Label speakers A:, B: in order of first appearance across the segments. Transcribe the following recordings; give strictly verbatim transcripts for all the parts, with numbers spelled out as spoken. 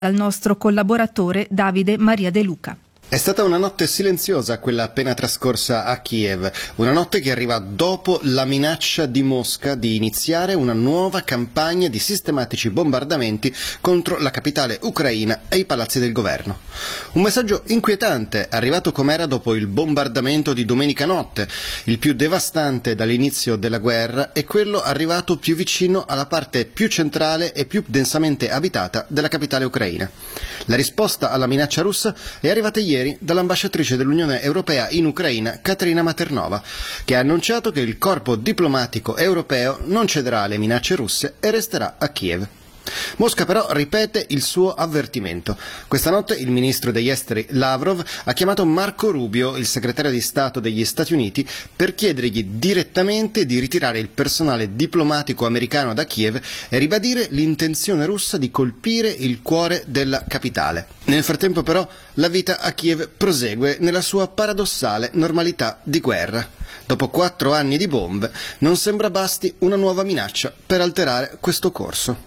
A: dal nostro collaboratore Davide Maria De Luca.
B: È stata una notte silenziosa quella appena trascorsa a Kiev, una notte che arriva dopo la minaccia di Mosca di iniziare una nuova campagna di sistematici bombardamenti contro la capitale ucraina e i palazzi del governo. Un messaggio inquietante, arrivato com'era dopo il bombardamento di domenica notte, il più devastante dall'inizio della guerra e quello arrivato più vicino alla parte più centrale e più densamente abitata della capitale ucraina. La risposta alla minaccia russa è arrivata ieri dall'ambasciatrice dell'Unione Europea in Ucraina, Katerina Maternova, che ha annunciato che il corpo diplomatico europeo non cederà alle minacce russe e resterà a Kiev. Mosca però ripete il suo avvertimento. Questa notte il ministro degli esteri Lavrov ha chiamato Marco Rubio, il segretario di Stato degli Stati Uniti, per chiedergli direttamente di ritirare il personale diplomatico americano da Kiev e ribadire l'intenzione russa di colpire il cuore della capitale. Nel frattempo però la vita a Kiev prosegue nella sua paradossale normalità di guerra. Dopo quattro anni di bombe non sembra basti una nuova minaccia per alterare questo corso.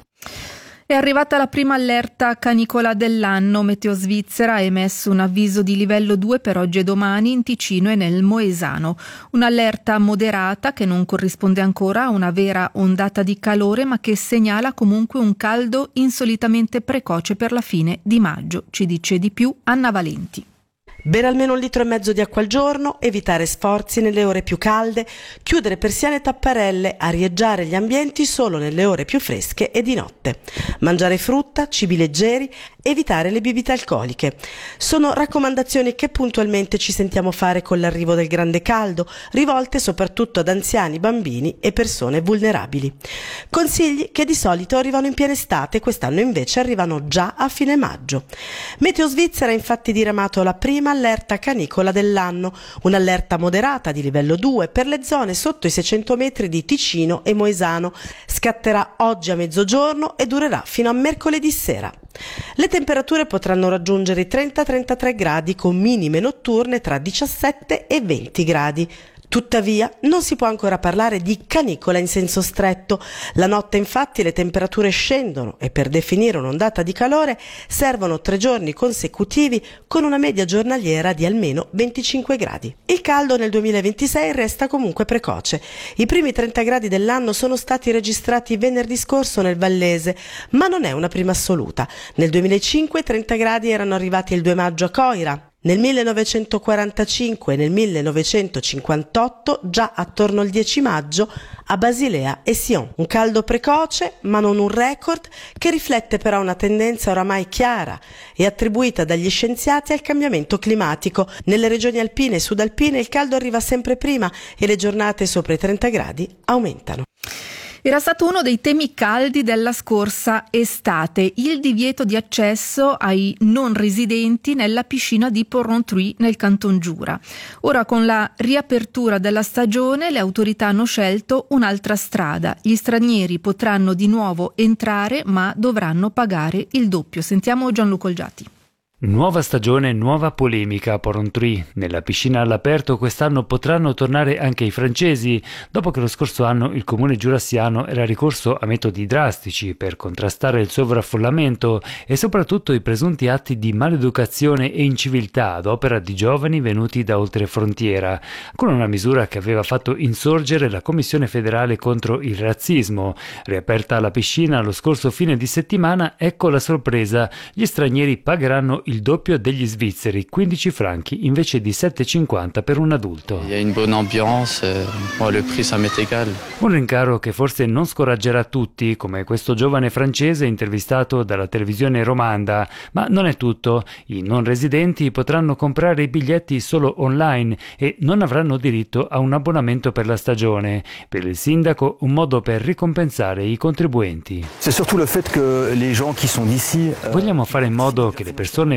A: È arrivata la prima allerta canicola dell'anno. Meteo Svizzera ha emesso un avviso di livello due per oggi e domani in Ticino e nel Moesano. Un'allerta moderata che non corrisponde ancora a una vera ondata di calore, ma che segnala comunque un caldo insolitamente precoce per la fine di maggio. Ci dice di più Anna Valenti.
C: Bere almeno un litro e mezzo di acqua al giorno, evitare sforzi nelle ore più calde, chiudere persiane e tapparelle, arieggiare gli ambienti solo nelle ore più fresche e di notte. Mangiare frutta, cibi leggeri, evitare le bibite alcoliche. Sono raccomandazioni che puntualmente ci sentiamo fare con l'arrivo del grande caldo, rivolte soprattutto ad anziani, bambini e persone vulnerabili. Consigli che di solito arrivano in piena estate, quest'anno invece arrivano già a fine maggio. Meteo Svizzera ha infatti diramato la prima allerta canicola dell'anno, un'allerta moderata di livello due per le zone sotto i seicento metri di Ticino e Moesano. Scatterà oggi a mezzogiorno e durerà fino a mercoledì sera. Le temperature potranno raggiungere i trenta trentatré gradi con minime notturne tra diciassette e venti gradi. Tuttavia non si può ancora parlare di canicola in senso stretto. La notte infatti le temperature scendono e per definire un'ondata di calore servono tre giorni consecutivi con una media giornaliera di almeno venticinque gradi. Il caldo nel duemilaventisei resta comunque precoce. I primi trenta gradi dell'anno sono stati registrati venerdì scorso nel Vallese, ma non è una prima assoluta. Nel duemilacinque trenta gradi erano arrivati il due maggio a Coira. Nel millenovecentoquarantacinque e nel millenovecentocinquantotto già attorno al dieci maggio a Basilea e Sion. Un caldo precoce, ma non un record, che riflette però una tendenza oramai chiara e attribuita dagli scienziati al cambiamento climatico. Nelle regioni alpine e sudalpine il caldo arriva sempre prima e le giornate sopra i trenta gradi aumentano.
A: Era stato uno dei temi caldi della scorsa estate, il divieto di accesso ai non residenti nella piscina di Porrentruy nel Canton Giura. Ora con la riapertura della stagione le autorità hanno scelto un'altra strada. Gli stranieri potranno di nuovo entrare ma dovranno pagare il doppio. Sentiamo Gianluca Olgiati.
D: Nuova stagione, nuova polemica a Porrentruy. Nella piscina all'aperto quest'anno potranno tornare anche i francesi, dopo che lo scorso anno il comune giurassiano era ricorso a metodi drastici per contrastare il sovraffollamento e soprattutto i presunti atti di maleducazione e inciviltà ad opera di giovani venuti da oltrefrontiera, con una misura che aveva fatto insorgere la Commissione federale contro il razzismo. Riaperta la piscina lo scorso fine di settimana, ecco la sorpresa: gli stranieri pagheranno il doppio degli svizzeri, quindici franchi invece di sette e cinquanta per un adulto.
E: Il y a une bonne ambiance, moi le prix ça m'est égal.
D: Un rincaro che forse non scoraggerà tutti, come questo giovane francese intervistato dalla televisione romanda, ma non è tutto. I non residenti potranno comprare i biglietti solo online e non avranno diritto a un abbonamento per la stagione. Per il sindaco un modo per ricompensare i contribuenti.
F: C'est surtout le fait que les gens qui sont d'ici.
D: Vogliamo fare in modo che le persone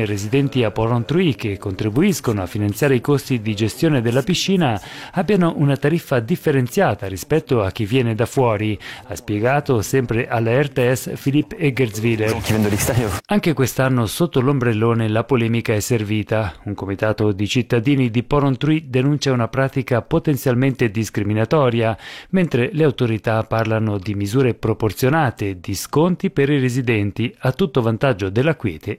D: residenti a Porrentruy, che contribuiscono a finanziare i costi di gestione della piscina, abbiano una tariffa differenziata rispetto a chi viene da fuori, ha spiegato sempre alla R T S Philippe Eggerswiller. Anche quest'anno sotto l'ombrellone la polemica è servita. Un comitato di cittadini di Porrentruy denuncia una pratica potenzialmente discriminatoria, mentre le autorità parlano di misure proporzionate, di sconti per i residenti a tutto vantaggio della quiete